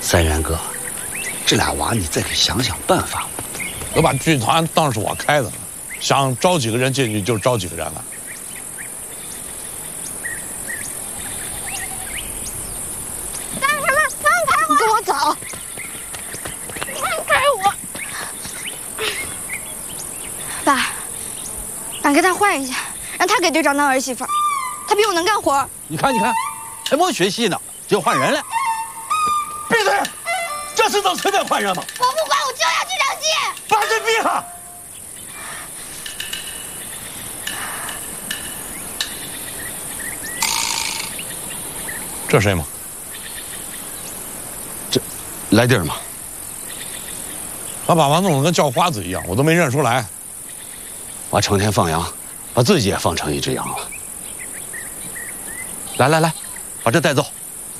三元哥，这俩娃你再给想想办法。 都把剧团当是我开的了，想招几个人进去就招几个人了。 干什么？放开我！你跟我走！放开我！爸，俺跟他换一下，让他给队长当儿媳妇，他比我能干活。 你看，还没学戏呢，就换人了。闭嘴！这是能随便换人吗？ 我不管，我就要这场戏。 把嘴闭上！ 这谁吗？ 这来地儿吗？ 他把娃弄得跟叫花子一样，我都没认出来。 娃成天放羊，把自己也放成一只羊了。来，把这带走。